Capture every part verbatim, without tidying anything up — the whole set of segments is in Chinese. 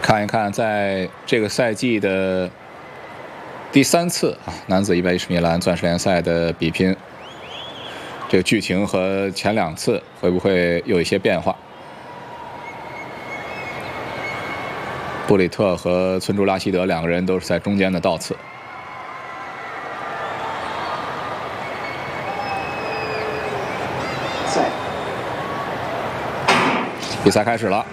看一看，在这个赛季的第三次啊，男子一百一十米栏钻石联赛的比拼，这个剧情和前两次会不会有一些变化？布里特和村朱拉希德两个人都是在中间的倒刺。 赛， 比赛开始了。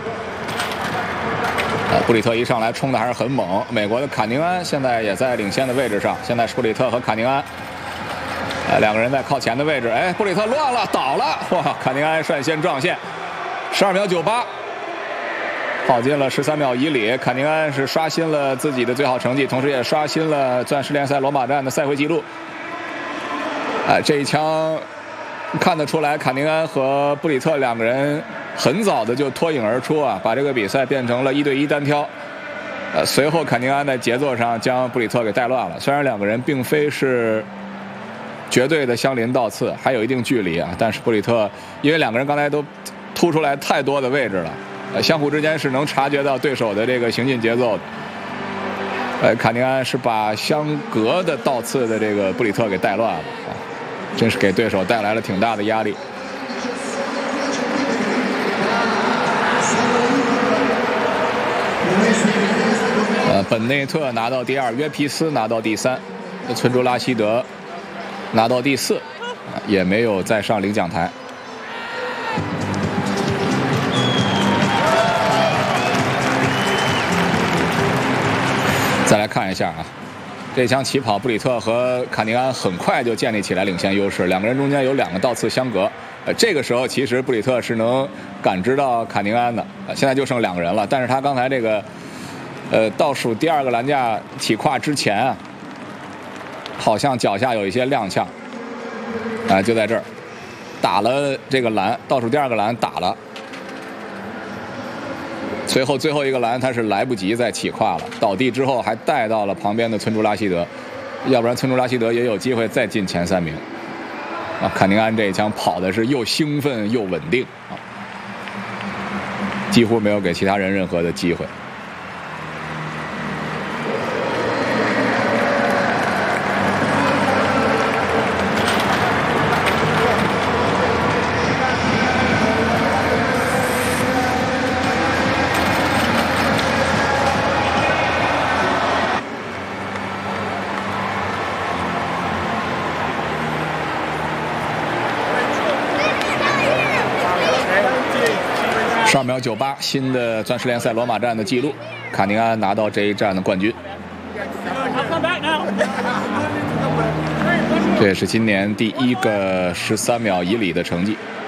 呃，布里特一上来冲的还是很猛。美国的卡宁安现在也在领先的位置上，现在是布里特和卡宁安，呃，两个人在靠前的位置。哎，布里特乱了，倒了，哇！卡宁安率先撞线，十二秒九八，跑进了十三秒以里。卡宁安是刷新了自己的最好成绩，同时也刷新了钻石联赛罗马站的赛会纪录。哎、呃，这一枪看得出来，卡宁安和布里特两个人很早的就脱颖而出啊，把这个比赛变成了一对一单挑。呃，随后卡宁安在节奏上将布里特给带乱了。虽然两个人并非是绝对的相邻倒刺，还有一定距离啊，但是布里特因为两个人刚才都突出来太多的位置了，呃，相互之间是能察觉到对手的这个行进节奏的。呃，卡宁安是把相隔的倒刺的这个布里特给带乱了啊，真是给对手带来了挺大的压力。呃，本内特拿到第二，约皮斯拿到第三，村朱拉希德拿到第四，也没有再上领奖台。再来看一下啊，这一枪起跑，布里特和卡宁安很快就建立起来领先优势，两个人中间有两个倒刺相隔。呃，这个时候其实布里特是能感知到卡宁安的，呃，现在就剩两个人了，但是他刚才这个。呃，倒数第二个栏架起跨之前啊，好像脚下有一些踉跄，啊、呃，就在这儿打了这个栏，倒数第二个栏打了，随后最后一个栏他是来不及再起跨了，倒地之后还带到了旁边的村朱拉希德，要不然村朱拉希德也有机会再进前三名。啊，卡宁安这一枪跑的是又兴奋又稳定啊，几乎没有给其他人任何的机会。十二秒九八，新的钻石联赛罗马站的记录，卡宁安拿到这一站的冠军。这也是今年第一个十三秒以里的成绩。